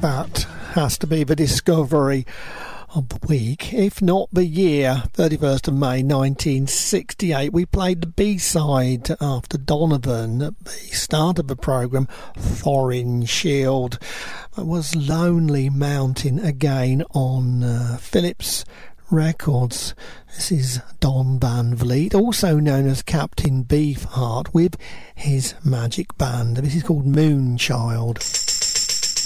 That has to be the discovery of the week, if not the year. 31st of May 1968. We played the B-side after Donovan at the start of the programme, Foreign Shield. It was Lonely Mountain again on Philips Records. This is Don Van Vliet, also known as Captain Beefheart, with his magic band. This is called Moonchild.